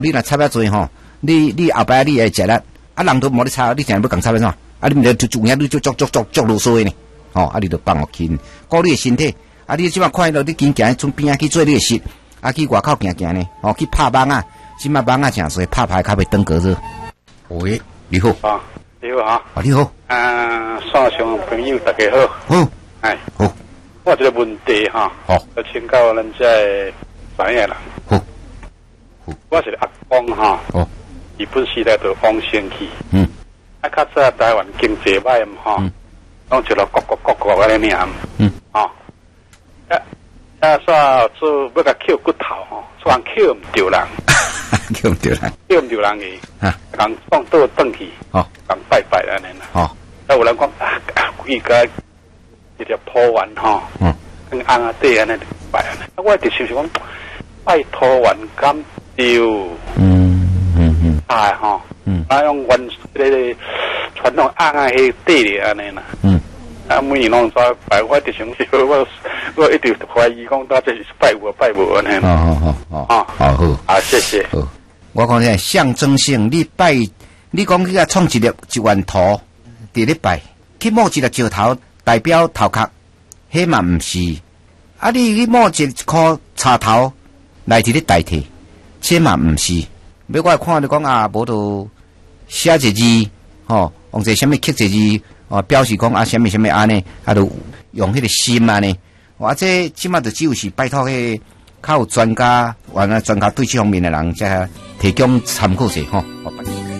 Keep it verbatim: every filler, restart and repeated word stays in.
你若插遐多吼，你你后摆你会食力，啊人都无咧插，你定要讲插要怎？啊你毋着就就遐你就足足足足落水呢？吼，啊你着放互轻，顾你的身体。啊你即摆快乐，你紧行从边仔去做你的事，啊去外口行行呢，吼去拍网啊，即摆网啊诚济，拍牌较袂登过热。喂，你好。 啊，你好哈。 啊你好。 啊，线上朋友大家好。 好。 哎。 好。 我这个问题哈，好，要请教咱这专业人。 好。 我是阿公哈， 哦， 日本时代就放先去， 嗯， 啊，较早台湾经济歹嘛哈，拢就落各国各国个名，嗯，啊，啊啊，煞做要甲捡骨头吼，煞人捡唔着人， 捡唔着人， 捡唔着人个，啊，人放倒转去，哦，人拜拜安尼啦，哦，啊有人讲啊啊，规个一条土丸吼，嗯，跟翁仔底安尼拜安尼，啊，我就想想讲，拜土丸敢？丢，嗯嗯嗯，哎哈，嗯，啊用原这个传统按啊迄底咧安尼啦，嗯，啊每年拢在拜，我就想我我一直怀疑讲，到底是拜无拜无安尼啦， 好好好，啊好好， 啊谢谢。 好，我讲咧象征性，你拜，你讲去甲创一粒一万土，伫咧拜，去摸一粒石头代表头壳，迄嘛毋是，啊你去摸一颗茶头来伫咧代替。这嘛毋是，要我看你讲啊，无就写一字，吼，用者什么刻一字，哦，表示讲啊，什么什么安尼，啊，就用迄个心安尼。或者即马就只有是拜托迄较有专家，完了专家对这方面的人，才提供参考者，吼。